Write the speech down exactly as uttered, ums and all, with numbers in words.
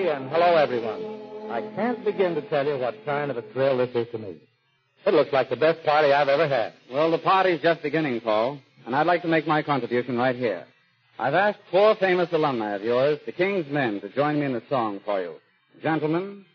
Jerry, and hello, everyone. I can't begin to tell you what kind of a thrill this is to me. It looks like the best party I've ever had. Well, the party's just beginning, Paul, and I'd like to make my contribution right here. I've asked four famous alumni of yours, the King's Men, to join me in a song for you. Gentlemen,